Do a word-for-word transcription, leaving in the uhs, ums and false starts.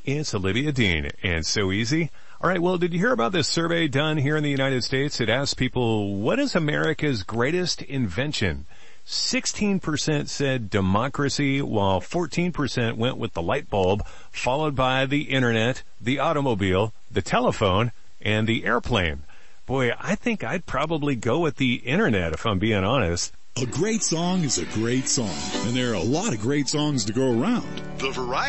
It's Olivia Dean, and so easy. All right, well, did you hear about this survey done here in the United States? It asked people, what is America's greatest invention? sixteen percent said democracy, while fourteen percent went with the light bulb, followed by the internet, the automobile, the telephone, and the airplane. Boy, I think I'd probably go with the internet if I'm being honest. A great song is a great song, and there are a lot of great songs to go around. The variety